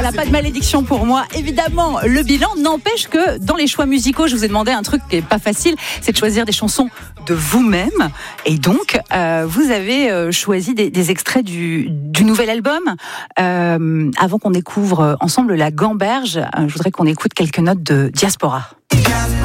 Voilà, pas de malédiction pour moi. Évidemment, le bilan n'empêche que dans les choix musicaux, je vous ai demandé un truc qui est pas facile, c'est de choisir des chansons de vous-même. Et donc, vous avez choisi des extraits du nouvel album. Avant qu'on découvre ensemble la Gamberge, je voudrais qu'on écoute quelques notes de Diaspora.